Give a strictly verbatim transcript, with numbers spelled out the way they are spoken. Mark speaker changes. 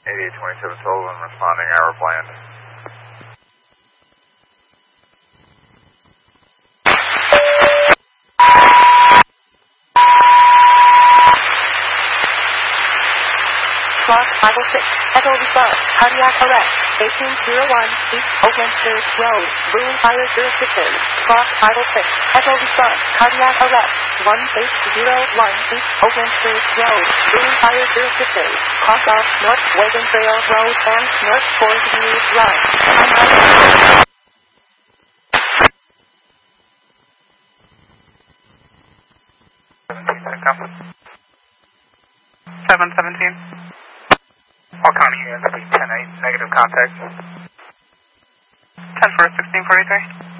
Speaker 1: eighty-eight twenty-seven Sullivan responding, Arab land.
Speaker 2: Cross five oh six, Echo Response, cardiac arrest, eighteen oh one, East Oakminster Road, Boone Fire Jurisdiction. Cross five oh six, Echo Response, cardiac arrest, one eight oh one, East Oakminster Road, Boone Fire Jurisdiction. Cross off North Wagon Trail Road and North Forest View Drive.
Speaker 3: seven seventeen. All County units, ten eight, negative contact. ten four, sixteen forty-three.